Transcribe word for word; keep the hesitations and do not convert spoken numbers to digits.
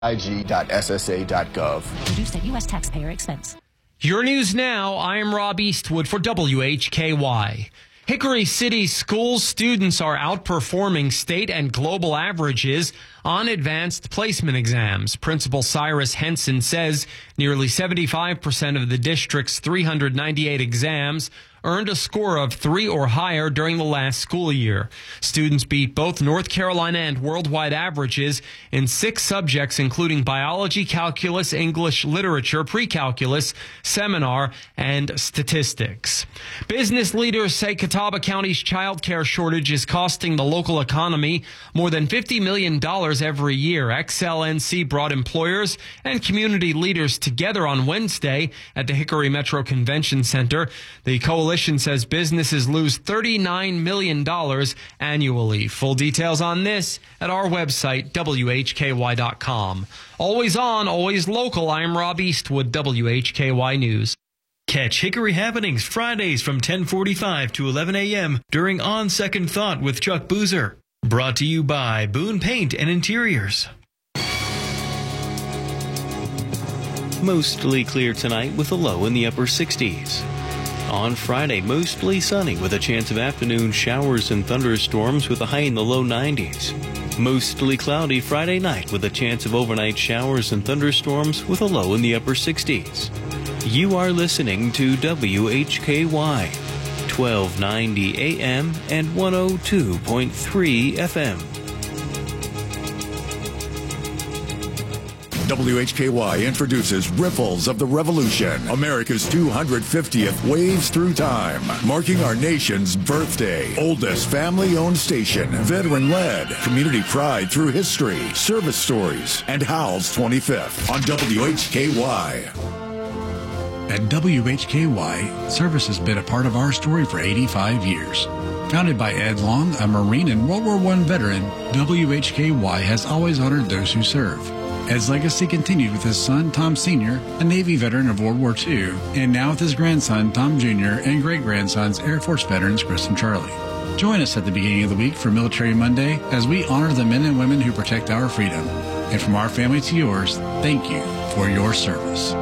I G dot S S A dot gov. Produced at U S taxpayer expense. Your news now. I am Rob Eastwood for W H K Y. Hickory City school students are outperforming state and global averages on advanced placement exams. Principal Cyrus Henson says nearly seventy-five percent of the district's three hundred ninety-eight exams earned a score of three or higher during the last school year. Students beat both North Carolina and worldwide averages in six subjects, including biology, calculus, English, literature, pre-calculus, seminar, and statistics. Business leaders say Catawba County's child care shortage is costing the local economy more than fifty million dollars every year. X L N C brought employers and community leaders together on Wednesday at the Hickory Metro Convention Center. The coalition says businesses lose thirty-nine million dollars annually. Full details on this at our website, W H K Y dot com. Always on, always local. I'm Rob Eastwood, W H K Y News. Catch Hickory Happenings Fridays from ten forty-five to eleven a.m. during On Second Thought with Chuck Boozer. Brought to you by Boone Paint and Interiors. Mostly clear tonight with a low in the upper sixties. On Friday, mostly sunny with a chance of afternoon showers and thunderstorms with a high in the low nineties. Mostly cloudy Friday night with a chance of overnight showers and thunderstorms with a low in the upper sixties. You are listening to W H K Y, twelve ninety A M and one oh two point three F M. W H K Y introduces Ripples of the Revolution, America's two hundred fiftieth Waves Through Time, marking our nation's birthday. Oldest family-owned station, veteran-led, community pride through history, service stories, and Howell's twenty-fifth on W H K Y. At W H K Y, service has been a part of our story for eighty-five years. Founded by Ed Long, a Marine and World War One veteran, W H K Y has always honored those who serve. Ed's legacy continued with his son, Tom Senior, a Navy veteran of World War Two, and now with his grandson, Tom Junior, and great-grandsons, Air Force veterans Chris and Charlie. Join us at the beginning of the week for Military Monday as we honor the men and women who protect our freedom. And from our family to yours, thank you for your service.